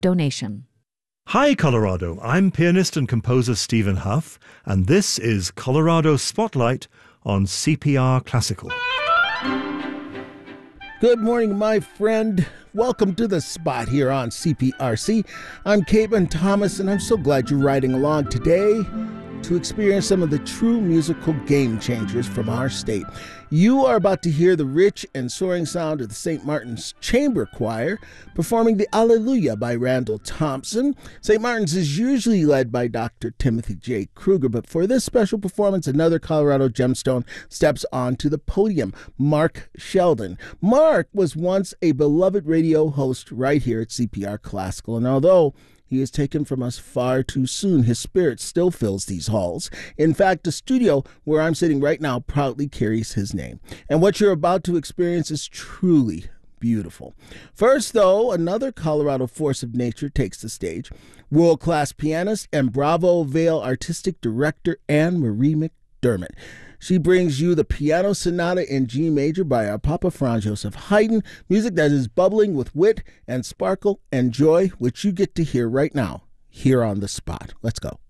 donation. Hi, Colorado. I'm pianist and composer Stephen Huff, and this is Colorado Spotlight on CPR Classical. Good morning, my friend. Welcome to the spot here on CPRC. I'm Caitman Thomas, and I'm so glad you're riding along today to experience some of the true musical game changers from our state. You are about to hear the rich and soaring sound of the St. Martin's Chamber Choir performing the Alleluia by Randall Thompson. St. Martin's is usually led by Dr. Timothy J. Kruger, but for this special performance, another Colorado gemstone steps onto the podium, Mark Sheldon. Mark was once a beloved radio host right here at CPR Classical, and although he is taken from us far too soon, his spirit still fills these halls. In fact, the studio where I'm sitting right now proudly carries his name. And what you're about to experience is truly beautiful. First, though, another Colorado force of nature takes the stage. World-class pianist and Bravo Vale artistic director Anne Marie McDermott. She brings you the Piano Sonata in G Major by our Papa Franz Joseph Haydn, music that is bubbling with wit and sparkle and joy, which you get to hear right now, here on the spot. Let's go.